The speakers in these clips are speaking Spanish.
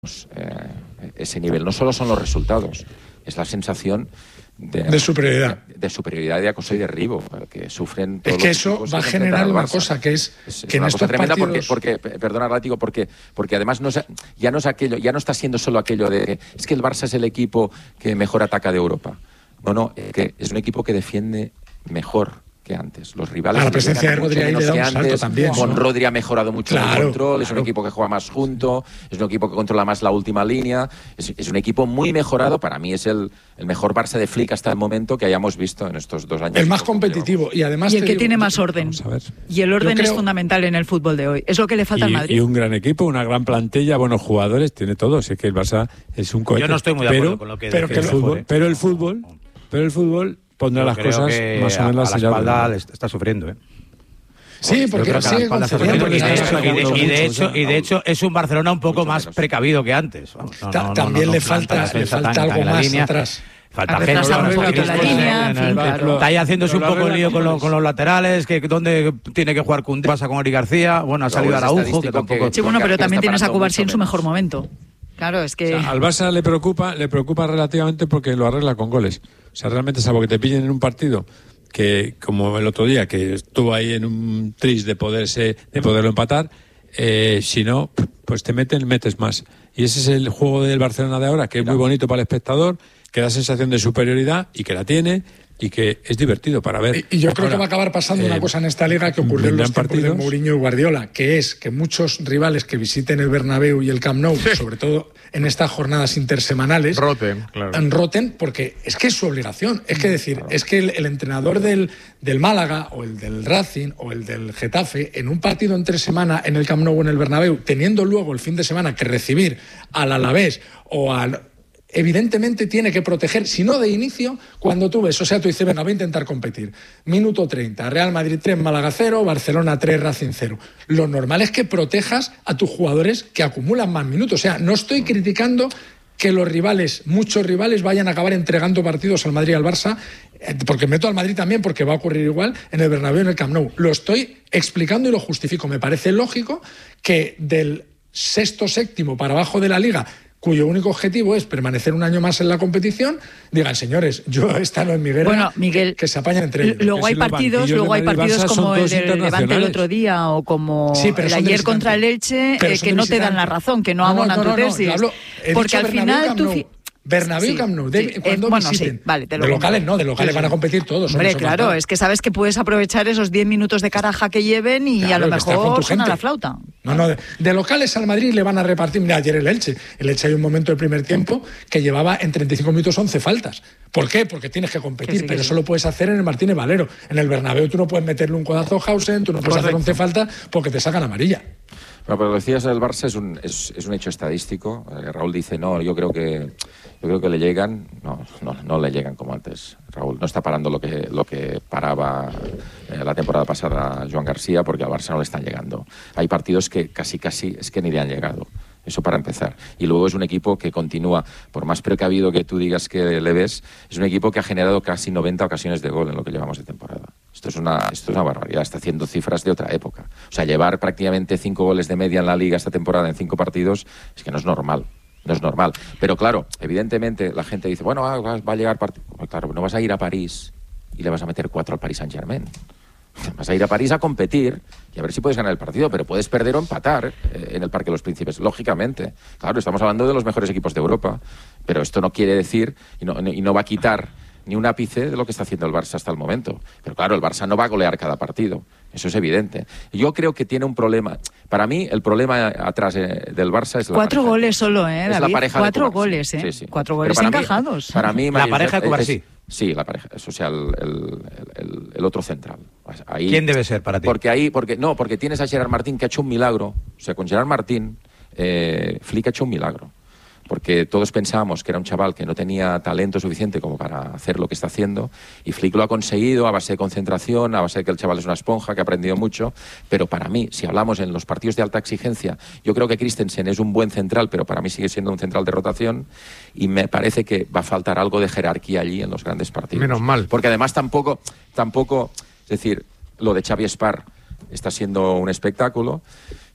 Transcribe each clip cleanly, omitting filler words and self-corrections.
ese nivel. No solo son los resultados, es la sensación de superioridad. De superioridad, de acoso y derribo que sufren todos. Es que eso va a generar una cosa que es que en estos tremenda partidos... porque perdona, Látigo, porque además ya no está siendo solo aquello de es que el Barça es el equipo que mejor ataca de Europa. No, que es un equipo que defiende mejor que antes. Los rivales... la presencia de Rodri ahí le da un salto también. Con Rodri ha mejorado mucho el control, es un equipo que juega más junto, es un equipo que controla más la última línea, es un equipo muy mejorado. Para mí es el mejor Barça de Flick hasta el momento que hayamos visto en estos 2 años. El más competitivo y además... Y el que tiene más orden. Y el orden es fundamental en el fútbol de hoy. Es lo que le falta al Madrid. Y un gran equipo, una gran plantilla, buenos jugadores, tiene todo. Es que el Barça es un cohete. Yo no estoy muy de acuerdo con lo que dice el fútbol. Pero el fútbol pondrá las cosas más o menos a la espalda está sufriendo, Sí, porque sigue concediendo. Y de hecho es un Barcelona un poco más precavido que antes. También le falta algo más atrás. Falta gente, está ahí haciéndose un poco el lío con los laterales, que donde tiene que jugar Koundé, pasa con Eric García, bueno, ha salido Araujo, que tampoco... Sí, bueno, pero también tienes a Cubarsí en su mejor momento. Claro, es que... O sea, al Barça le preocupa relativamente porque lo arregla con goles. O sea, realmente, salvo que te pillen en un partido que, como el otro día, que estuvo ahí en un tris de poderlo empatar, si no, pues metes más. Y ese es el juego del Barcelona de ahora, que es muy bonito para el espectador, que da sensación de superioridad y que la tiene y que es divertido para ver. Y yo creo que va a acabar pasando una cosa en esta liga que ocurrió en los tiempos de Mourinho y Guardiola, que es que muchos rivales que visiten el Bernabéu y el Camp Nou, sobre todo en estas jornadas intersemanales, roten, porque es que es su obligación. Es que decir, es que el entrenador del Málaga o el del Racing o el del Getafe, en un partido entre semana en el Camp Nou o en el Bernabéu, teniendo luego el fin de semana que recibir al Alavés o al... Evidentemente tiene que proteger, si no de inicio, cuando tú ves, o sea, tú dices, venga, voy a intentar competir. Minuto 30, Real Madrid 3, Málaga 0, Barcelona 3, Racing 0. Lo normal es que protejas a tus jugadores que acumulan más minutos. O sea, no estoy criticando que los rivales, muchos rivales, vayan a acabar entregando partidos al Madrid y al Barça, porque meto al Madrid también, porque va a ocurrir igual en el Bernabéu y en el Camp Nou. Lo estoy explicando y lo justifico. Me parece lógico que del sexto, séptimo para abajo de la Liga, cuyo único objetivo es permanecer un año más en la competición, digan, señores, yo esta no es mi guerra, bueno, Miguel, que se apañen entre ellos. Luego hay partidos como el del Levante el otro día o como el ayer contra el Elche, que no te dan la razón, que no abonan tu tesis. Porque al final tú... Bernabéu y Camp Nou, cuando visiten. Vale, de locales no, de locales van a competir todos. Hombre, claro, es que sabes que puedes aprovechar esos 10 minutos de caraja que lleven y a lo mejor suena la flauta. No, de locales al Madrid le van a repartir. Mira, ayer el Elche hay un momento del primer tiempo que llevaba en 35 minutos 11 faltas. ¿Por qué? Porque tienes que competir, pero eso lo puedes hacer en el Martínez Valero. En el Bernabéu tú no puedes meterle un codazo a Hausen, tú no puedes hacer 11 faltas porque te sacan amarilla. Bueno, pero lo decías del Barça, es un hecho estadístico. Raúl dice, no, yo creo que le llegan. No le llegan como antes. Raúl no está parando lo que paraba la temporada pasada Joan García, porque al Barça no le están llegando. Hay partidos que casi es que ni le han llegado. Eso para empezar. Y luego es un equipo que continúa, por más precavido que tú digas que le ves, es un equipo que ha generado casi 90 ocasiones de gol en lo que llevamos de temporada. Esto es una barbaridad, está haciendo cifras de otra época. O sea, llevar prácticamente 5 goles de media en la Liga esta temporada en 5 partidos es que no es normal. No es normal. Pero claro, evidentemente la gente dice, bueno, va a llegar partido. Claro, no vas a ir a París y le vas a meter 4 al Paris Saint-Germain. Vas a ir a París a competir y a ver si puedes ganar el partido, pero puedes perder o empatar en el Parque de los Príncipes, lógicamente. Claro, estamos hablando de los mejores equipos de Europa, pero esto no quiere decir y no va a quitar ni un ápice de lo que está haciendo el Barça hasta el momento. Pero claro, el Barça no va a golear cada partido, eso es evidente. Yo creo que tiene un problema. Para mí, el problema atrás del Barça es la 4 goles solo, David. Es la pareja 4 goles, Sí. 4 goles encajados. Para mí, la pareja de Cubarsí. Sí, la pareja, o sea, el otro central. Ahí, ¿quién debe ser para ti? Porque tienes a Gerard Martín, que ha hecho un milagro. O sea, con Gerard Martín, Flick ha hecho un milagro. Porque todos pensábamos que era un chaval que no tenía talento suficiente como para hacer lo que está haciendo, y Flick lo ha conseguido a base de concentración, a base de que el chaval es una esponja, que ha aprendido mucho. Pero para mí, si hablamos en los partidos de alta exigencia, yo creo que Christensen es un buen central, pero para mí sigue siendo un central de rotación, y me parece que va a faltar algo de jerarquía allí en los grandes partidos. Menos mal. Porque además tampoco, es decir, lo de Xavi Espar está siendo un espectáculo,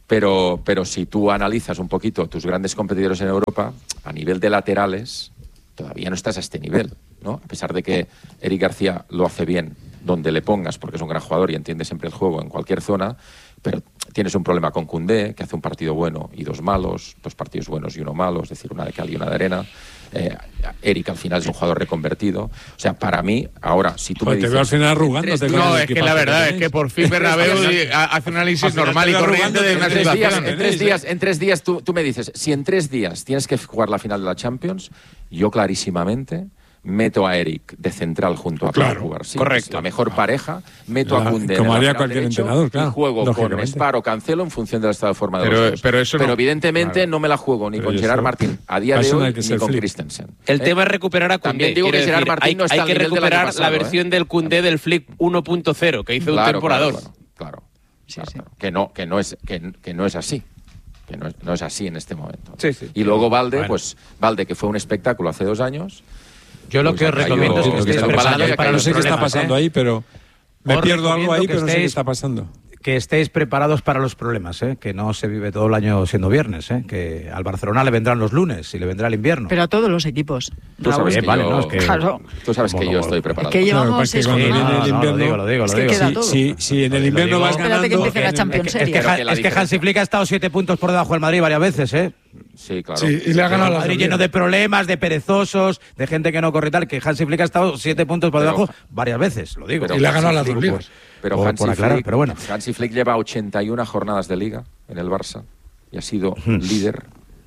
Pero si tú analizas un poquito tus grandes competidores en Europa, a nivel de laterales, todavía no estás a este nivel, ¿no? A pesar de que Eric García lo hace bien donde le pongas, porque es un gran jugador y entiende siempre el juego en cualquier zona, pero tienes un problema con Koundé, que hace un partido bueno y 2 malos, 2 partidos buenos y 1 malo, es decir, una de cal y una de arena. Eric al final es un jugador reconvertido. O sea, para mí, ahora, si tú me dices... Te veo al final arrugándote. No, es que la verdad es que por fin Bernabéu hace un análisis normal y corriente de una situación. En 3 días tú me dices, si en 3 días tienes que jugar la final de la Champions, yo clarísimamente meto a Eric de central junto a Pau sí, correcto, la mejor pareja, meto a Koundé como haría cualquier entrenador, claro, y juego con Spar o Cancelo en función del estado de forma de los dos. Pero evidentemente no me la juego ni con Gerard Martín a día de hoy ni con Christensen. El tema es recuperar a Koundé. También digo que Gerard Martín no está hay que recuperar la versión del Koundé del Flick 1.0 que hizo un temporada 2. Claro. Que no es así. Que no es así en este momento. Sí. Y luego Valde, pues Valde, que fue un espectáculo hace 2 años. Yo lo que os recomiendo es que estéis preparados. No sé qué está pasando ahí, pero me pierdo algo ahí, pero no sé qué está pasando. Que estéis preparados para los problemas, que no se vive todo el año siendo viernes, que al Barcelona le vendrán los lunes y le vendrá el invierno. Pero a todos los equipos. Tú sabes que claro. Tú sabes que yo estoy preparado. Que llevamos lo digo. Si en el invierno vas ganando... Es que Hansi Flick ha estado 7 puntos por debajo del Madrid varias veces, Sí, claro. Sí, y le ha ganado el Madrid lleno de problemas, de perezosos, de gente que no corre tal, que Hansi Flick ha estado 7 puntos por debajo varias veces, lo digo. Y le ha ganado las 2 ligas. Pero Hansi Flick lleva 81 jornadas de liga en el Barça y ha sido líder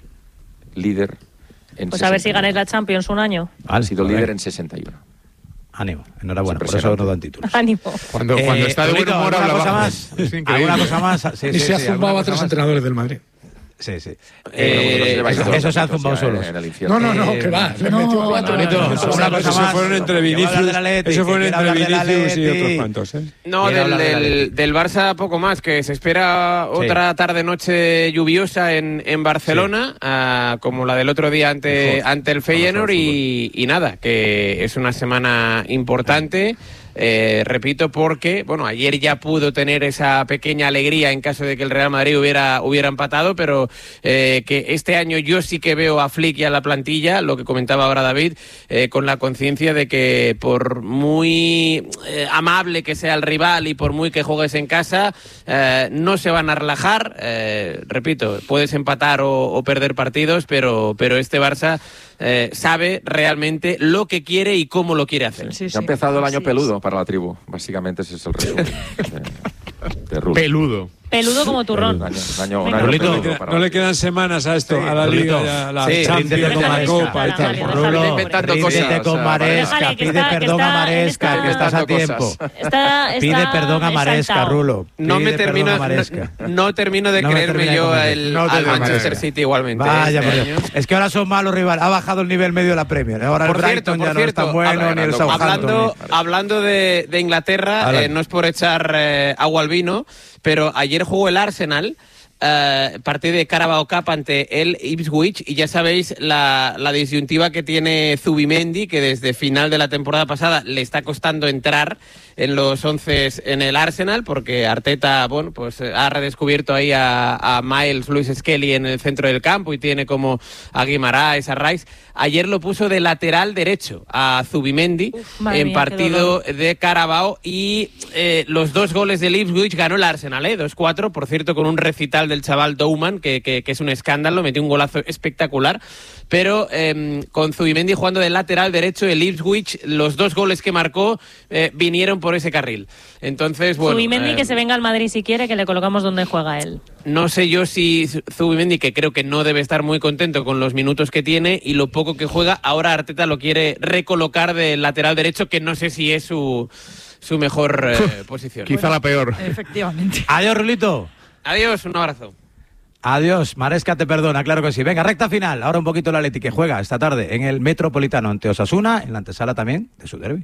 en Pues a ver si ganáis la Champions un año. Ha sido líder en 61. Ánimo, enhorabuena, por eso no dan títulos. Ánimo. Cuando está de buen humor ¿alguna cosa más? ¿Alguna cosa más? Y se ha zumbado a 3 entrenadores del Madrid. Sí. Eso se han zumbado solos. No, que va. Eso fueron entre Vinicius y otros cuantos. No, del Barça poco más, que se espera otra tarde-noche lluviosa en Barcelona, como la del otro día ante el Feyenoord y nada, que es una semana importante. Repito, porque ayer ya pudo tener esa pequeña alegría en caso de que el Real Madrid hubiera empatado, pero que este año yo sí que veo a Flick y a la plantilla, lo que comentaba ahora David, con la conciencia de que por muy amable que sea el rival y por muy que juegues en casa, no se van a relajar. Repito, puedes empatar o perder partidos, pero este Barça sabe realmente lo que quiere y cómo lo quiere hacer. Sí. Ha empezado el año peludo para la tribu. Básicamente ese es el resumen de Peludo. Peludo como turrón. No le quedan semanas a esto, a la Liga, a la Champions, a la Copa y tal. Pídete con Maresca, pide perdón a Maresca, que estás a tiempo. Pide perdón a Maresca, Rulo. No termino de creerme yo al Manchester City igualmente. Vaya, es que ahora son malos rivales. Ha bajado el nivel medio de la Premier. Ahora el Brighton ya no es tan bueno, ni el Southampton. Hablando de Inglaterra, no es por echar agua al vino, pero ayer jugó el Arsenal, partido de Carabao Cup ante el Ipswich, y ya sabéis la disyuntiva que tiene Zubimendi, que desde final de la temporada pasada le está costando entrar en los 11 en el Arsenal, porque Arteta ha redescubierto ahí a Miles Lewis Skelly en el centro del campo y tiene como a Guimaraes, a Rice. Ayer lo puso de lateral derecho a Zubimendi en partido de Carabao, y los 2 goles del Ipswich ganó el Arsenal, 2-4, por cierto, con un recital del chaval Douman, que es un escándalo, metió un golazo espectacular. Pero con Zubimendi jugando de lateral derecho, el Ipswich, los 2 goles que marcó vinieron por ese carril. Entonces, Zubimendi que se venga al Madrid si quiere, que le colocamos donde juega él. No sé yo si Zubimendi, que creo que no debe estar muy contento con los minutos que tiene y lo poco que juega, ahora Arteta lo quiere recolocar de lateral derecho, que no sé si es su mejor posición. Quizá la peor. Efectivamente. Adiós, Rulito. Adiós, un abrazo. Adiós, Maresca te perdona, claro que sí. Venga, recta final. Ahora un poquito el Atleti, que juega esta tarde en el Metropolitano ante Osasuna, en la antesala también de su derbi.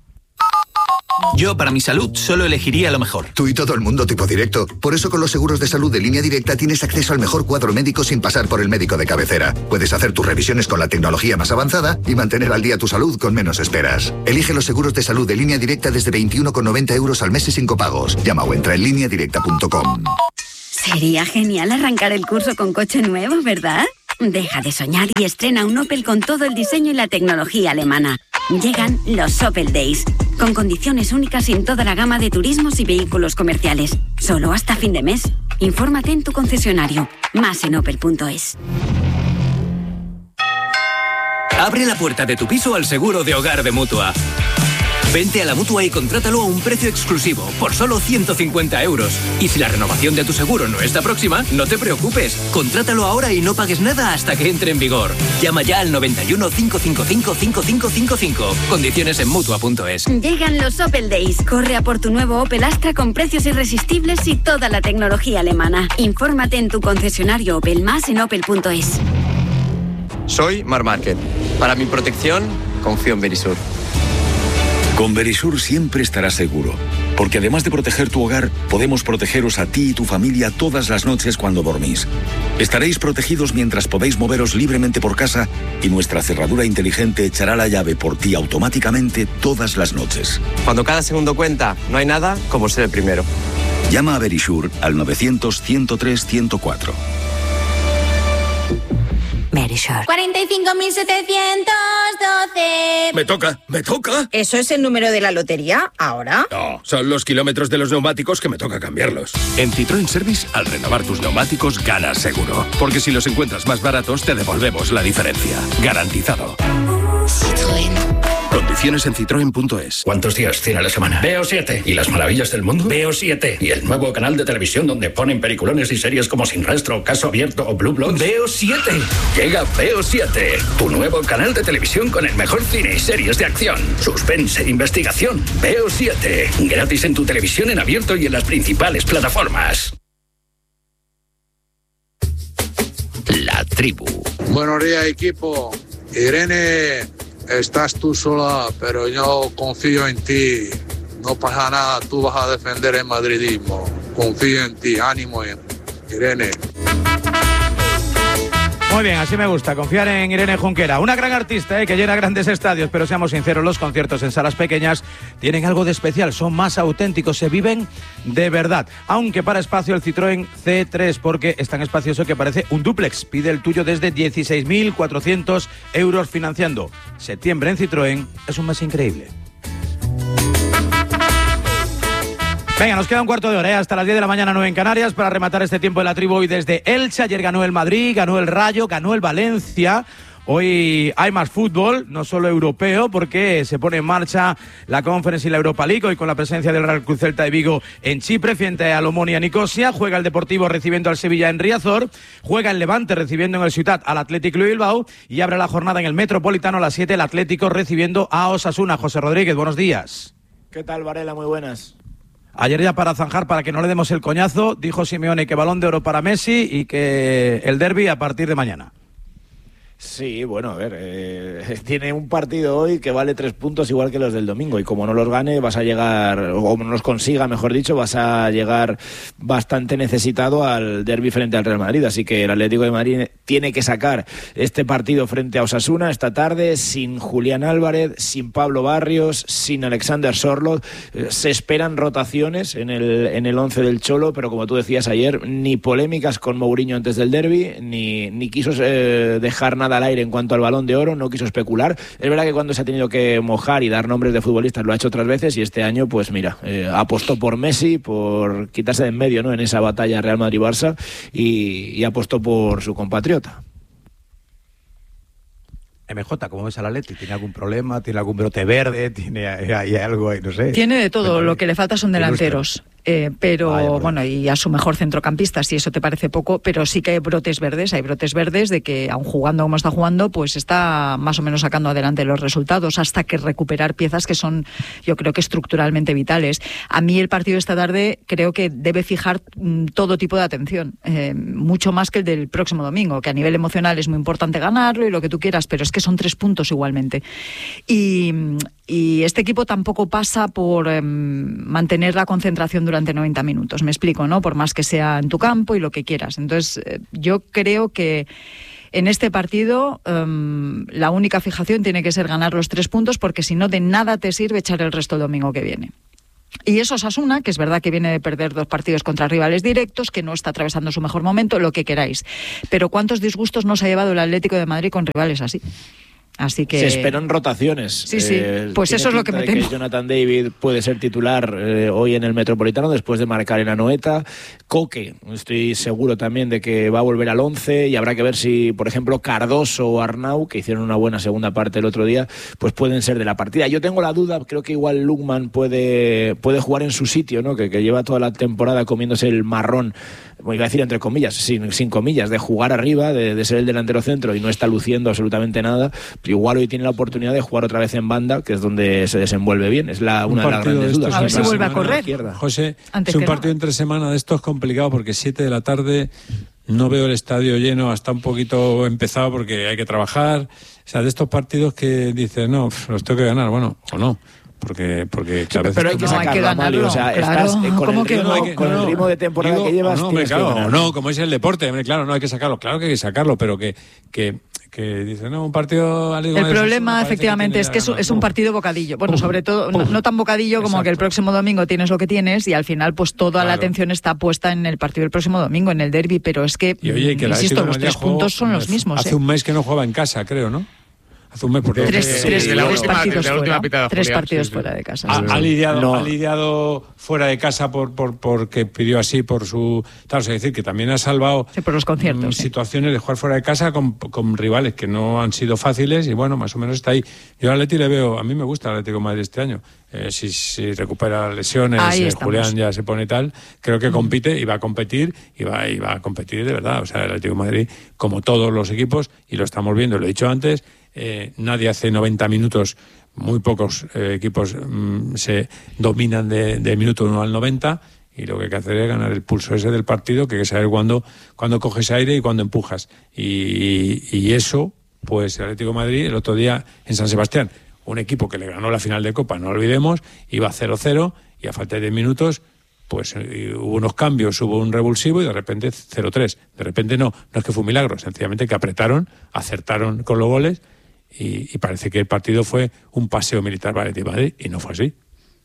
Yo, para mi salud, solo elegiría lo mejor. Tú y todo el mundo tipo directo. Por eso con los seguros de salud de Línea Directa tienes acceso al mejor cuadro médico sin pasar por el médico de cabecera. Puedes hacer tus revisiones con la tecnología más avanzada y mantener al día tu salud con menos esperas. Elige los seguros de salud de Línea Directa desde 21,90 € al mes y sin copagos. Llama o entra en lineadirecta.com. Sería genial arrancar el curso con coche nuevo, ¿verdad? Deja de soñar y estrena un Opel con todo el diseño y la tecnología alemana. Llegan los Opel Days, con condiciones únicas en toda la gama de turismos y vehículos comerciales. Solo hasta fin de mes. Infórmate en tu concesionario. Más en opel.es. Abre la puerta de tu piso al seguro de hogar de Mutua. Vente a la Mutua y contrátalo a un precio exclusivo, por solo 150 euros. Y si la renovación de tu seguro no está próxima, no te preocupes. Contrátalo ahora y no pagues nada hasta que entre en vigor. Llama ya al 91 555 5555. Condiciones en Mutua.es. Llegan los Opel Days. Corre a por tu nuevo Opel Astra con precios irresistibles y toda la tecnología alemana. Infórmate en tu concesionario Opel, más en opel.es. Soy Marc Márquez. Para mi protección, confío en Verisur. Con Verisur siempre estarás seguro, porque además de proteger tu hogar, podemos protegeros a ti y tu familia todas las noches cuando dormís. Estaréis protegidos mientras podéis moveros libremente por casa y nuestra cerradura inteligente echará la llave por ti automáticamente todas las noches. Cuando cada segundo cuenta, no hay nada como ser el primero. Llama a Verisur al 900-103-104. Verisur. 45.712. Me toca. ¿Eso es el número de la lotería ahora? No, son los kilómetros de los neumáticos que me toca cambiarlos. En Citroën Service, al renovar tus neumáticos, ganas seguro. Porque si los encuentras más baratos, te devolvemos la diferencia. Garantizado. Citroën. Condiciones en citroen.es. ¿Cuántos días tiene la semana? Veo 7. ¿Y las maravillas del mundo? Veo 7. ¿Y el nuevo canal de televisión donde ponen peliculones y series como Sin Rastro, Caso Abierto o Blue Bloods? Veo 7. Llega Veo 7, tu nuevo canal de televisión con el mejor cine y series de acción, suspense e investigación. Veo 7. Gratis en tu televisión en abierto y en las principales plataformas. La tribu. Buenos días, equipo. Irene, estás tú sola, pero yo confío en ti. No pasa nada, tú vas a defender el madridismo. Confío en ti, ánimo, Irene. Muy bien, así me gusta, confiar en Irene Junquera. Una gran artista, que llena grandes estadios, pero seamos sinceros, los conciertos en salas pequeñas tienen algo de especial, son más auténticos, se viven de verdad. Aunque para espacio el Citroën C3, porque es tan espacioso que parece un dúplex. Pide el tuyo desde 16.400 euros financiando. Septiembre en Citroën es un mes increíble. Venga, nos queda un cuarto de hora, hasta las 10 de la mañana, 9 en Canarias, para rematar este tiempo de la tribu hoy desde Elche. Ayer ganó el Madrid, ganó el Rayo, ganó el Valencia. Hoy hay más fútbol, no solo europeo, porque se pone en marcha la Conference y la Europa League, hoy con la presencia del Real Club Celta de Vigo en Chipre, frente al Omonia Nicosia. Juega el Deportivo recibiendo al Sevilla en Riazor, juega el Levante recibiendo en el Ciutat al Athletic Club Bilbao, y abre la jornada en el Metropolitano a las 7, el Atlético recibiendo a Osasuna. José Rodríguez, buenos días. ¿Qué tal, Varela? Muy buenas. Ayer, ya para zanjar, para que no le demos el coñazo, dijo Simeone que Balón de Oro para Messi y que el derbi a partir de mañana. Sí, bueno, a ver, tiene un partido hoy que vale 3 puntos igual que los del domingo, y como no los gane vas a llegar, o no los consiga, mejor dicho, vas a llegar bastante necesitado al derbi frente al Real Madrid. Así que el Atlético de Madrid tiene que sacar este partido frente a Osasuna esta tarde, sin Julián Álvarez, sin Pablo Barrios, sin Alexander Sorloth. Se esperan rotaciones en el 11 del Cholo, pero como tú decías ayer, ni polémicas con Mourinho antes del derbi, ni quiso dejar nada al aire en cuanto al Balón de Oro, no quiso especular. Es verdad que cuando se ha tenido que mojar y dar nombres de futbolistas lo ha hecho otras veces, y este año, pues mira, apostó por Messi, por quitarse de en medio, ¿no?, en esa batalla Real Madrid-Barça, y apostó por su compatriota. MJ, ¿cómo ves al Atleti? ¿Tiene algún problema? ¿Tiene algún brote verde? ¿Tiene hay algo ahí? No sé. Tiene de todo, lo que le falta son delanteros. Pero bueno, y a su mejor centrocampista, si eso te parece poco, pero sí que hay brotes verdes de que, aun jugando como está jugando, pues está más o menos sacando adelante los resultados, hasta que recuperar piezas que son, yo creo que estructuralmente vitales. A mí el partido de esta tarde creo que debe fijar todo tipo de atención, mucho más que el del próximo domingo, que a nivel emocional es muy importante ganarlo y lo que tú quieras, pero es que son 3 puntos igualmente. Y este equipo tampoco pasa por mantener la concentración durante 90 minutos, me explico, ¿no? Por más que sea en tu campo y lo que quieras. Entonces, yo creo que en este partido la única fijación tiene que ser ganar los 3 puntos, porque si no, de nada te sirve echar el resto el domingo que viene. Y eso Osasuna, que es verdad que viene de perder 2 partidos contra rivales directos, que no está atravesando su mejor momento, lo que queráis. Pero ¿cuántos disgustos nos ha llevado el Atlético de Madrid con rivales así? Así que... Se esperan rotaciones. Sí, pues eso es lo que me temo. Jonathan David puede ser titular hoy en el Metropolitano después de marcar en Anoeta. Coque, estoy seguro también de que va a volver al 11 y habrá que ver si, por ejemplo, Cardoso o Arnau, que hicieron una buena segunda parte el otro día, pues pueden ser de la partida. Yo tengo la duda, creo que igual Lukman puede jugar en su sitio, ¿no? Que lleva toda la temporada comiéndose el marrón, voy a decir entre comillas, sin comillas, de jugar arriba, de ser el delantero centro y no está luciendo absolutamente nada. Igual hoy tiene la oportunidad de jugar otra vez en banda, que es donde se desenvuelve bien. Es una de las grandes dudas. A ver si vuelve a correr. José, es un partido entre semana de estos complicado porque 7 de la tarde no veo el estadio lleno, hasta un poquito empezado porque hay que trabajar. O sea, de estos partidos que dices, no, los tengo que ganar, bueno, o no. Porque pero hay que sacarlo, o sea, claro, estás con el ritmo de temporada que llevas. No, como es el deporte, claro, no hay que sacarlo, claro que hay que sacarlo, pero que dice, no, un partido... El problema, efectivamente, es que es un partido bocadillo. Bueno, sobre todo, no tan bocadillo como que el próximo domingo tienes lo que tienes y al final pues toda la atención está puesta en el partido del próximo domingo, en el derbi, pero es que, insisto, los 3 puntos son los mismos. Hace un mes que no jugaba en casa, creo, ¿no? Hace un mes porque... Tres partidos fuera de casa. Ha lidiado fuera de casa porque pidió así por su... Claro, es decir, que también ha salvado por los conciertos, situaciones de jugar fuera de casa con rivales que no han sido fáciles y bueno, más o menos está ahí. Yo al Atleti le veo... A mí me gusta el Atlético de Madrid este año. Si recupera lesiones, Julián ya se pone tal, creo que compite y va a competir y va a competir de verdad. O sea, el Atlético de Madrid, como todos los equipos, y lo estamos viendo, lo he dicho antes, nadie hace 90 minutos, muy pocos equipos se dominan de minuto 1 al 90 y lo que hay que hacer es ganar el pulso ese del partido, que hay que saber cuándo coges aire y cuándo empujas. Y eso, pues el Atlético de Madrid el otro día en San Sebastián, un equipo que le ganó la final de Copa, no lo olvidemos, iba 0-0 y a falta de 10 minutos pues hubo unos cambios, hubo un revulsivo y de repente 0-3. De repente no es que fue un milagro, sencillamente que apretaron, acertaron con los goles y parece que el partido fue un paseo militar para el Atlético de Madrid y no fue así.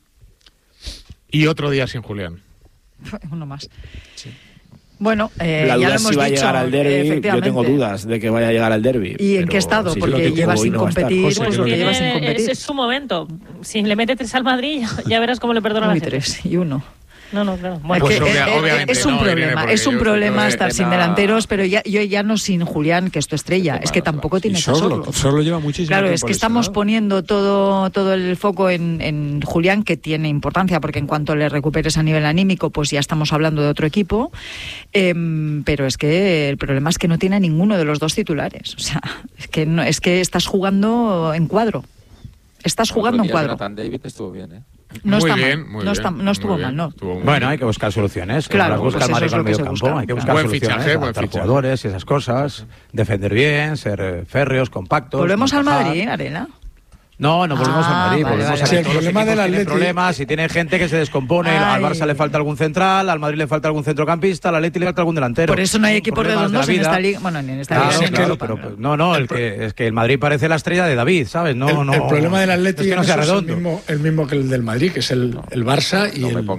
Y otro día sin Julián. Uno más. Sí. Bueno, ya lo hemos dicho, va a llegar al derbi. Yo tengo dudas de que vaya a llegar al derbi. ¿Y en qué estado? Porque lleva sin competir, pues lo que lleva sin competir. Ese es su momento. Si le mete 3 al Madrid, ya verás cómo le perdona la gente. 3 y 1. No, claro. Bueno, pues obviamente es un problema, es un problema estar sin delanteros, pero yo ya no sin Julián, que es tu estrella, es que tampoco tiene que Solo lleva muchísimo. Claro, es que estamos poniendo todo el foco en Julián, que tiene importancia, porque en cuanto le recuperes a nivel anímico, pues ya estamos hablando de otro equipo, pero es que el problema es que no tiene a ninguno de los 2 titulares, o sea, es que estás jugando en cuadro. Estás jugando en cuadro. Jonathan David estuvo bien, ¿eh? No estuvo mal, ¿no? Bueno, hay que buscar soluciones. Claro, buscar pues Madrid al medio campo. Hay que buscar soluciones, adaptar jugadores y esas cosas, defender bien, ser férreos, compactos. ¿Volvemos al Madrid, Arena? No volvemos al Madrid. Volvemos a el problema del Atleti. Problemas y tiene gente que se descompone. Al Barça le falta algún central, al Madrid le falta algún centrocampista, al Atleti le falta algún delantero. Por eso no hay equipos redondos en esta liga. Bueno, ni en esta liga. Claro, pero es que el Madrid parece la estrella de David, ¿sabes? El problema del Atleti es que no sea redondo. El mismo que el del Madrid, que es el Barça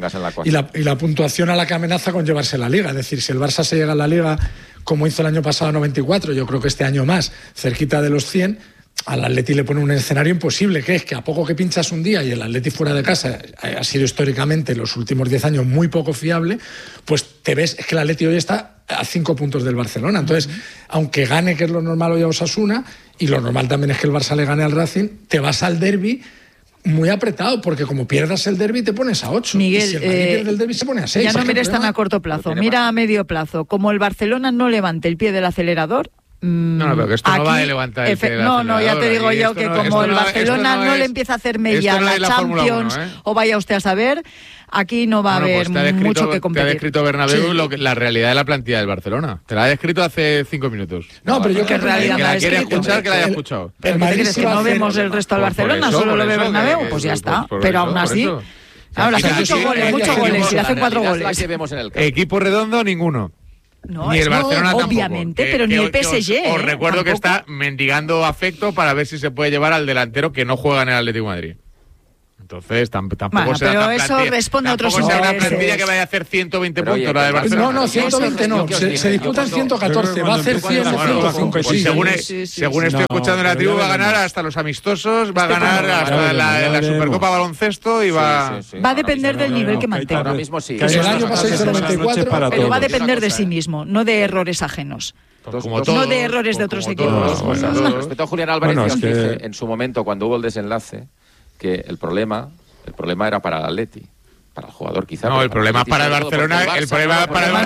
y la puntuación a la que amenaza con llevarse la liga. Es decir, si el Barça se llega a la liga como hizo el año pasado 94, yo creo que este año más, cerquita de los 100, al Atleti le pone un escenario imposible, que es que a poco que pinchas un día y el Atleti fuera de casa ha sido históricamente los últimos 10 años muy poco fiable, pues te ves, es que el Atleti hoy está a 5 puntos del Barcelona. Entonces, aunque gane, que es lo normal hoy a Osasuna, y lo normal también es que el Barça le gane al Racing, te vas al derbi muy apretado, porque como pierdas el derbi te pones a 8. Miguel, y si el Madrid pierde el derbi se pone a 6. Ya no mires tan a corto plazo, mira a medio plazo. Como el Barcelona no levante el pie del acelerador, No, pero que esto no va a levantar el pie del acelerador. No, ya te digo yo que como el Barcelona no le empieza a hacer mella a la Champions, o vaya usted a saber, aquí no va a haber mucho que competir. Te ha descrito Bernabéu la realidad de la plantilla del Barcelona. Te la ha descrito hace 5 minutos. No, pero yo que realidad que la quiere escuchar, que la haya escuchado. ¿Pero qué crees, que no vemos el resto del Barcelona? Solo lo ve Bernabéu, pues ya está. Pero aún así... Ahora, hace muchos goles, y le hacen 4 goles. Equipo redondo, ninguno. No, ni el Barcelona obviamente, tampoco. pero ni el PSG. Os recuerdo que está mendigando afecto para ver si se puede llevar al delantero que no juega en el Atlético de Madrid. Entonces, tampoco bueno, será pero tan eso plantilla, responde a otros tampoco será una intereses. plantilla que vaya a hacer 120 Pero, puntos la del oye, Barcelona. No, 120 no. Se disputan 114. Va a hacer 100 o 105. Pues según estoy escuchando en la tribu, va a ganar hasta los amistosos, va a ganar hasta la Supercopa Baloncesto y va... Va a depender del nivel que mantenga. Ahora mismo sí. El año pasado hizo 94. Pero va a depender de sí mismo, no de errores ajenos. No de errores de otros equipos. Respecto a Julián Álvarez, dije en su momento, cuando hubo el desenlace, que el problema era para el Atleti. Para el jugador quizá. No, el problema es para el Barcelona. El problema para el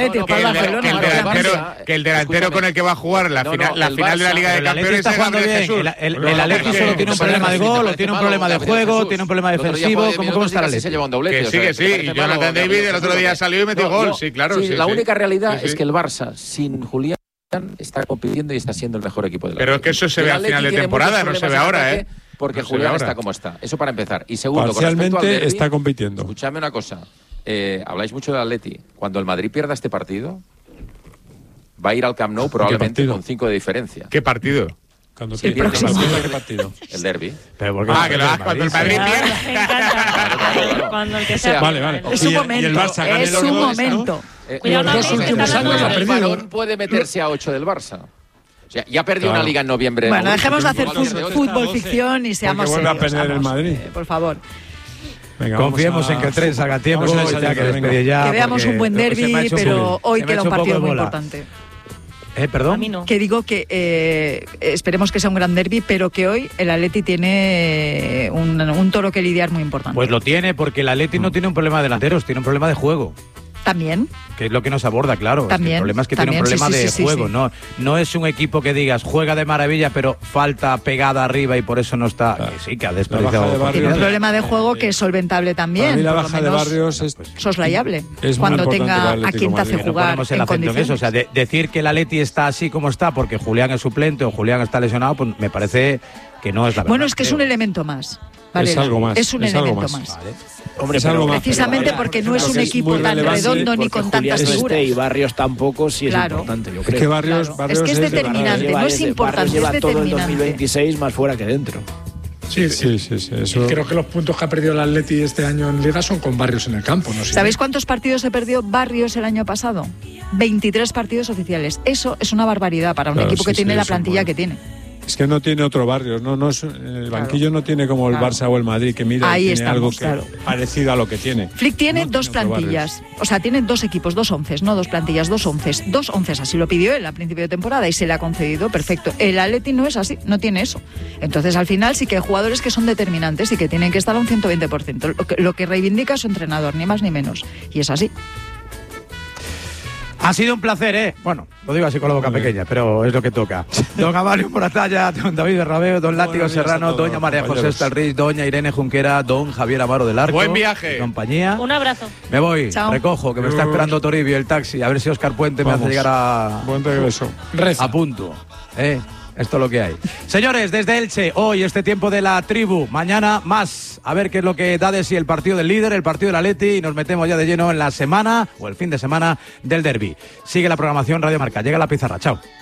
Barcelona que el delantero con el que va a jugar la final de la Liga de Campeones es Gabriel Jesús. El Atleti solo tiene un problema de gol, o tiene un problema de juego, tiene un problema defensivo. ¿Cómo está el Atleti? Que sí. Y Jonathan David el otro día salió y metió gol. Sí, claro. La única realidad es que el Barça, sin Julián, está compitiendo y está siendo el mejor equipo de la Liga. Pero es que eso se ve al final de temporada, no se ve ahora, ¿eh? Porque Julián está como está. Eso para empezar. Y segundo, parcialmente con respecto al derbi, está compitiendo. Escuchadme una cosa. Habláis mucho del Atleti. Cuando el Madrid pierda este partido, va a ir al Camp Nou probablemente con 5 de diferencia. ¿Qué partido? Cuando ¿Qué partido? El derbi. Que lo hagas cuando el Madrid pierda. Cuando el que sea. Vale. Es un momento. Y el Barça gane Es un momento. Cuidado, Los dos últimos años ha El perdido. balón puede meterse a 8 del Barça. O sea, ya perdió una liga en noviembre. Bueno, dejemos de hacer fútbol ficción y seamos serios. Vuelve a perder el vamos, Madrid. Por favor. Venga, confiemos en que el tren salga a tiempo. Que veamos un buen derbi, pero hoy queda un partido muy importante. ¿Perdón? A mí no. Que digo que esperemos que sea un gran derbi, pero que hoy el Atleti tiene un toro que lidiar muy importante. Pues lo tiene, porque el Atleti no tiene un problema de delanteros, tiene un problema de juego. También. Que es lo que nos aborda, claro. También, el problema es que tiene un problema de juego. Sí. No es un equipo que digas juega de maravilla, pero falta pegada arriba y por eso no está. Claro. Que sí, que ha desperdiciado. Tiene un problema de juego que es solventable también. Para mí la baja de Barrios es soslayable. Es cuando muy tenga importante a quien te hace jugar No el acento en eso. O sea, decir que el Atleti está así como está porque Julián es suplente o Julián está lesionado, pues me parece que no es la verdad. Bueno, es que es un elemento más. Vale, es algo más. Es un elemento más. Vale. Hombre, es algo más. Precisamente porque no es un equipo tan redondo ni con tantas figuras. Y Barrios tampoco, sí es importante, yo creo. Es que Barrios es que es determinante, no es importante, lleva es todo el determinante. 2026 más fuera que dentro. Sí. Eso... Creo que los puntos que ha perdido el Atleti este año en Liga son con Barrios en el campo. No sé. ¿Sabéis cuántos partidos se perdió Barrios el año pasado? 23 partidos oficiales. Eso es una barbaridad para un equipo que tiene la plantilla que tiene. Es que no tiene otro Barrios, el banquillo no tiene como el Barça o el Madrid, que mira, ahí tiene estamos, algo parecido a lo que tiene. Flick tiene dos plantillas, o sea, tiene dos equipos, dos onces, no dos plantillas, dos onces, así lo pidió él a principio de temporada y se le ha concedido, perfecto. El Atleti no es así, no tiene eso. Entonces, al final sí que hay jugadores que son determinantes y que tienen que estar a un 120%, lo que reivindica su entrenador, ni más ni menos, y es así. Ha sido un placer, ¿eh? Bueno, lo digo así con la boca pequeña, pero es lo que toca. Don Amalio Moratalla, don David Bernabeu, don Látigo Serrano, doña María José Estalriz, doña Irene Junquera, don Javier Amaro del Arco. Buen viaje. Compañía. Un abrazo. Me voy, Chao. recojo, que me está esperando Toribio, el taxi. A ver si Óscar Puente me hace llegar a... Buen regreso. A punto. Esto es lo que hay. Señores, desde Elche, hoy este tiempo de la tribu. Mañana más. A ver qué es lo que da de sí el partido del líder, el partido del Atleti. Y nos metemos ya de lleno en la semana o el fin de semana del derbi. Sigue la programación Radio Marca. Llega la pizarra. Chao.